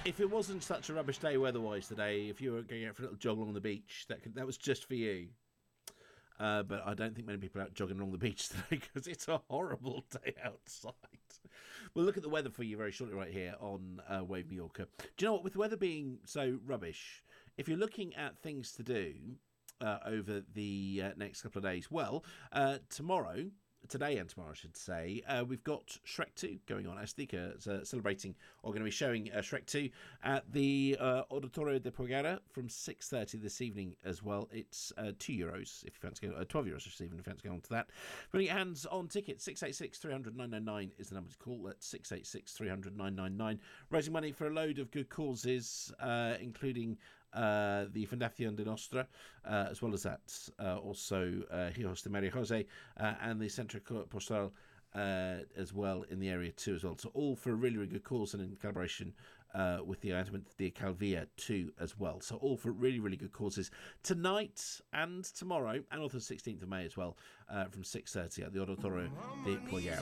If it wasn't such a rubbish day weather-wise today, if you were going out for a little jog along the beach, that was just for you. But I don't think many people are out jogging along the beach today because it's a horrible day outside. We'll look at the weather for you very shortly right here on Wave Mallorca. Do you know what? With the weather being so rubbish, if you're looking at things to do over the next couple of days, well, today and tomorrow, I should say, we've got Shrek 2 going on. Azteca is celebrating, or going to be showing Shrek 2 at the Auditorio de Porguera from 6:30 this evening as well. It's €2 if you fancy going, €12 this evening if you fancy going on to that. Putting your hands on tickets, 686 300 999 is the number to call. That's 686 300 999. Raising money for a load of good causes, including the Fundación de Nostra, as well as that, also Hijos de Maria Jose, and the Centro Postal as well in the area too as well. So all for a really, really good cause and in collaboration with the Ayuntamiento de Calvia too as well. So all for really, really good causes tonight and tomorrow, and also the 16th of May as well, from 6:30 at the Auditorio de Porguera.